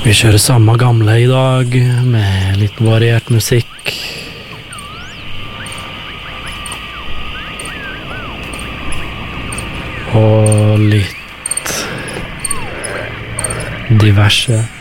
Vi kjører samme gamle i dag, med litt variert musikk. Og litt diverse.